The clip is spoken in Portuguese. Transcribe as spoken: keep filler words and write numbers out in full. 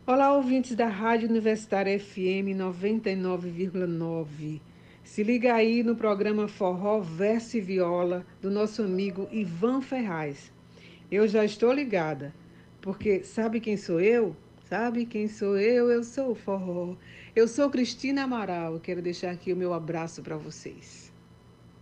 Olá, ouvintes da Rádio Universitária F M noventa e nove vírgula nove. Se liga aí no programa Forró Verso e Viola do nosso amigo Ivan Ferraz. Eu já estou ligada, porque sabe quem sou eu? Sabe quem sou eu? Eu sou o Forró. Eu sou Cristina Amaral. Quero deixar aqui o meu abraço para vocês.